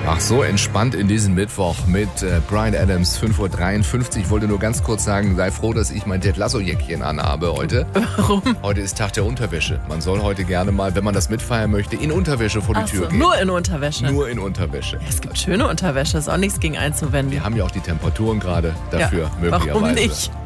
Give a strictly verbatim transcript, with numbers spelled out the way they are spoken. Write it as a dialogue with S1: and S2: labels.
S1: Ach so, entspannt in diesem Mittwoch mit äh, Bryan Adams, fünf Uhr dreiundfünfzig. Ich wollte nur ganz kurz sagen, sei froh, dass ich mein Ted Lasso-Jäckchen anhabe heute.
S2: Warum?
S1: Heute ist Tag der Unterwäsche. Man soll heute gerne mal, wenn man das mitfeiern möchte, in Unterwäsche vor die
S2: Ach
S1: Tür
S2: so,
S1: gehen.
S2: nur in Unterwäsche?
S1: Nur in Unterwäsche.
S2: Ja, es gibt schöne Unterwäsche, ist auch nichts gegen einzuwenden.
S1: Wir haben ja auch die Temperaturen gerade dafür,
S2: ja,
S1: möglicherweise.
S2: Warum nicht?